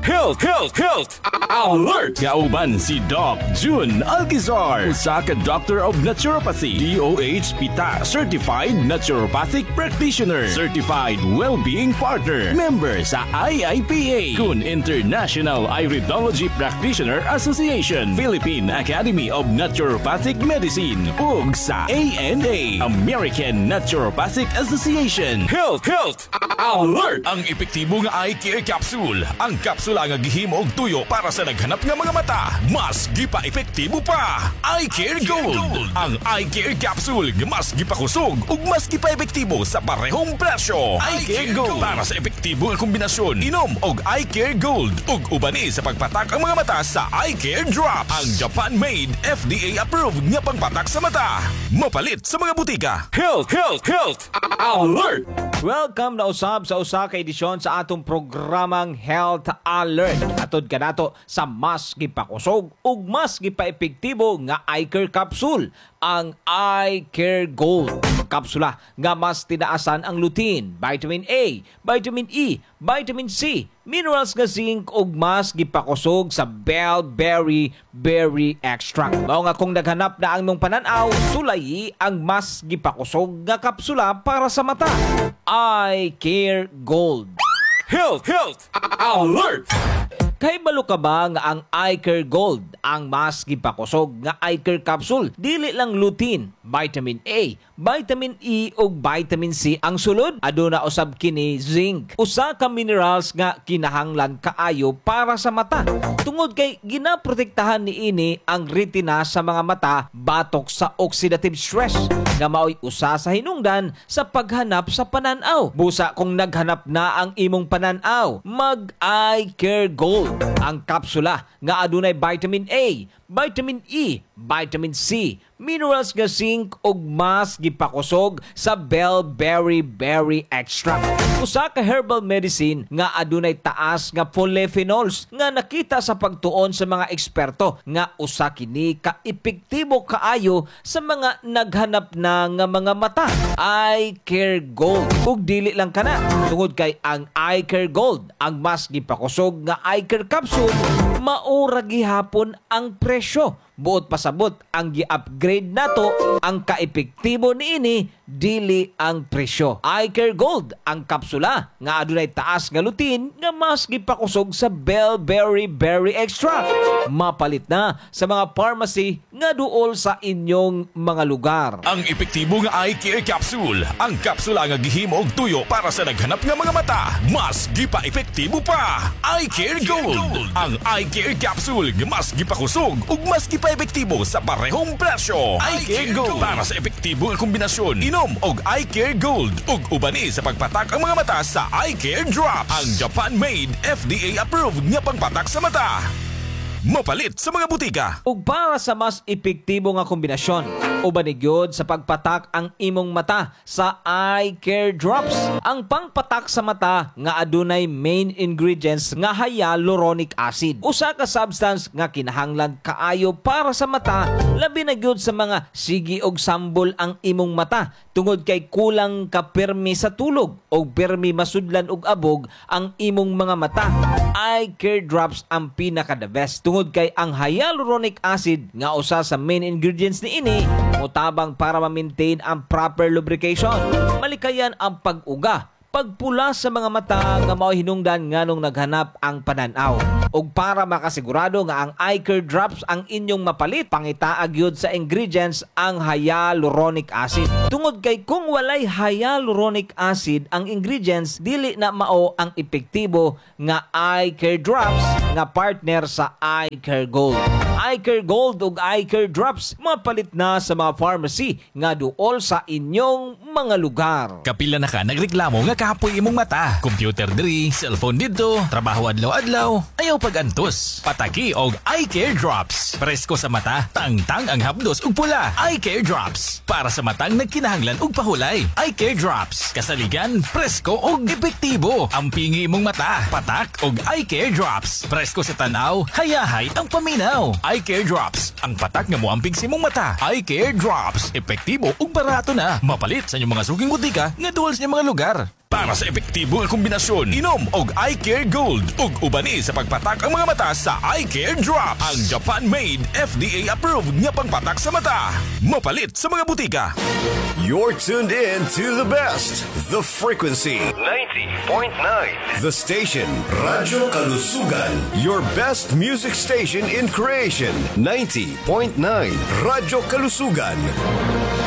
Health Alert! Gauban si Doc June Alquizar, usa ka Doctor of Naturopathy, DOH PITA Certified Naturopathic Practitioner, Certified Wellbeing Partner, member sa IIPA, kun International Iridology Practitioner Association, Philippine Academy of Naturopathic Medicine, ug sa ANA, American Naturopathic Association. Health Alert! Ang epektibo nga eye care capsule. Ang kapsula nga gihimo og tuyo para sa naghanap nga mga mata. Mas gipa epektibo pa. Eye Care Gold. Ang Eye Care Capsule nga mas gipakusog ug mas gipa epektibo sa parehong presyo. Eye Care Gold para sa epektibo nga kombinasyon. Inom og Eye Care Gold ug ubani sa pagpatak ang mga mata sa Eye Care Drops. Ang Japan-made, FDA-approved nga pangpatak sa mata. Mapalit sa mga butika. Health Alert! Welcome na usab sa usa ka edisyon sa atong programang Health Alert. Atod ka nato sa mas gipakusog ug mas gipaepektibo nga eye care capsule, ang Eye Care Gold. Kapsula nga mas tinaasan ang lutein, vitamin A, vitamin E, vitamin C, minerals nga zinc ug mas gipakusog sa bellberry berry extract. Mao nga kung naghanap na ang mong pananaw, sulayi ang mas gipakusog nga kapsula para sa mata. Eye Care Gold. Health Alert! Kay balo ka ba nga ang Eye Care Gold ang mas gipakusog nga eye care capsule? Dili lang lutein, vitamin A, vitamin E ug vitamin C ang sulod. Aduna usab kini zinc, usa ka minerals nga kinahanglan kaayo para sa mata. Tungod kay ginaprotektahan niini ang retina sa mga mata batok sa oxidative stress nga mao'y usa sa hinungdan sa paghanap sa pananaw. Busa kung naghanap na ang imong pananaw, mag Eye Care Gold. Ang kapsula nga adunay vitamin A, vitamin E, vitamin C, minerals nga zinc ug mas gipakusog sa bellberry berry extract. Usa ka herbal medicine nga adunay taas nga polyphenols nga nakita sa pagtuon sa mga eksperto nga usa kini ka epektibo kaayo sa mga naghanap na nga mga mata. Eye Care Gold. Ug dili lang kana, tungod kay ang Eye Care Gold ang mas gipakusog nga eye care capsule, maura gihapon ang presyo. Buot pasabot ang gi-upgrade nato, ang kaepektibo niini dili ang presyo. Eye Care Gold ang kapsula nga adunay taas nga lutein nga mas gipakusog sa bellberry berry extract. Mapalit na sa mga pharmacy nga duol sa inyong mga lugar. Ang epektibo nga Eye Care Capsule. Ang kapsula nga gihimo og tuyo para sa naghanap nga mga mata. Mas gipa-epektibo pa. Eye Care Gold. Ang Eye Care Capsule nga mas gipakusog ug mas gipa-epektibo sa parehong presyo. Eye Care Gold para sa epektibo nga kombinasyon. Inom og Eye Care Gold ug ubani sa pagpatak ang mga mata sa Eye Care Drops. Ang Japan-made, FDA-approved nga pangpatak sa mata. Mapalit sa mga butika. Ug para sa mas epektibo nga kombinasyon, ubanigod sa pagpatak ang imong mata sa Eye Care Drops. Ang pangpatak sa mata nga adunay main ingredients nga hyaluronic acid. Usa ka substance nga kinahanglan kaayo para sa mata, labi na gyud sa mga sigi og sambol ang imong mata. Tungod kay kulang ka permi sa tulog o permi masudlan og abog ang imong mga mata. Eye Care Drops ang pinaka-the best. Tungod kay ang hyaluronic acid nga usa sa main ingredients ni ini mutabang para ma-maintain ang proper lubrication. Malikayan ang pag-uga, pagpula sa mga mata nga mao hinungdan nganong naghanap ang pananaw. Ug para makasigurado nga ang Eye Care Drops ang inyong mapalit, pangitaag yun sa ingredients ang hyaluronic acid. Tungod kay kung walay hyaluronic acid ang ingredients, dili na mao ang epektibo nga Eye Care Drops nga partner sa Eye Care Gold. Eye Care Gold ug Eye Care Drops mapalit na sa mga pharmacy nga duol sa inyong mga lugar. Kapila na ka nagreklamo nga kapoy imong mata. Computer diri, cellphone dito, trabaho adlaw-adlaw. Ayaw pag-antos. Pataki og Eye Care Drops. Presko sa mata, tangtang ang hapdos ug pula. Eye Care Drops. Para sa matang nagkinahanglan og pahulay. Eye Care Drops. Kasaligan, presko og epektibo. Ampingi imong mata, patak og Eye Care Drops. Presko sa tanaw, hayahay ang paminaw. Eye Care Drops. Ang patak nga moamping sa imong mata. Eye Care Drops. Epektibo ug barato na. Mapalit sa inyong mga suging butika nga duol sa inyong mga lugar. Para sa epektibo nga kombinasyon, inom og Eye Care Gold ug ubani sa pagpatak ang mga mata sa Eye Care Drops. Ang Japan-made, FDA-approved nga pangpatak sa mata. Mapalit sa mga butika. You're tuned in to the best, The Frequency 90.9. The station, Radyo Kalusugan. Your best music station in creation. 90.9, Radyo Kalusugan.